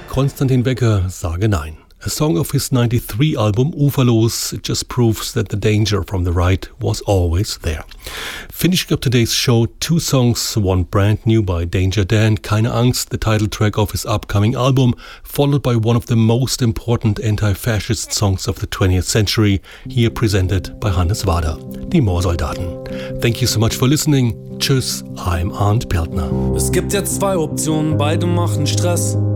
Konstantin Wecker sage nein. A song of his 93 album Uferlos just proves that the danger from the right was always there. Finishing up today's show, two songs, one brand new by Danger Dan, Keine Angst, the title track of his upcoming album, followed by one of the most important anti-fascist songs of the 20th century, here presented by Hannes Wader, Die Moorsoldaten. Thank you so much for listening. Tschüss, I'm Arndt Peltner. Es gibt jetzt zwei Optionen, beide machen Stress.